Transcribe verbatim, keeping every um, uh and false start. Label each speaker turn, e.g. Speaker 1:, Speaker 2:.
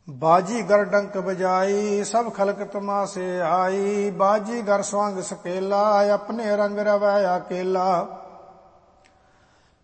Speaker 1: बाजीगर डंक बजाई सब खलक तमाशे आई। बाजीगर स्वांग सकेला अपने रंग रवै अकेला।